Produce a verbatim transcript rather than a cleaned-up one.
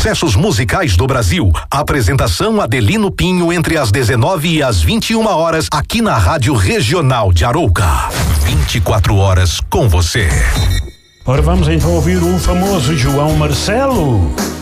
sucessos musicais do Brasil. Apresentação Adelino Pinho entre as dezenove e as vinte e uma horas aqui na Rádio Regional de Arouca. vinte e quatro horas com você. Ora, vamos então ouvir o famoso João Marcelo.